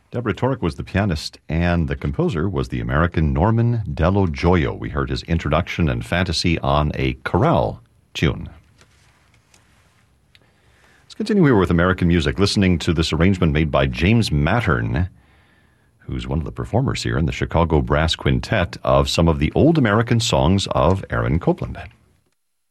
Deborah Torek was the pianist, and the composer was the American Norman Dello Gioio. We heard his introduction and fantasy on a chorale tune. Let's continue here with American music, listening to this arrangement made by James Mattern, who's one of the performers here in the Chicago Brass Quintet, of some of the old American songs of Aaron Copland.